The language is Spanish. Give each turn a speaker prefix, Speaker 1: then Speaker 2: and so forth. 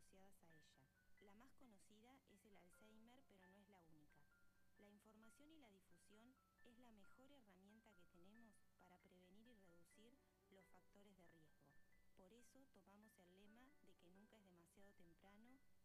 Speaker 1: asociadas a ella. La más conocida es el Alzheimer, pero no es la única. La información y la difusión es la mejor herramienta que tenemos para prevenir y reducir los factores de riesgo. Por eso tomamos el lema de que nunca es demasiado temprano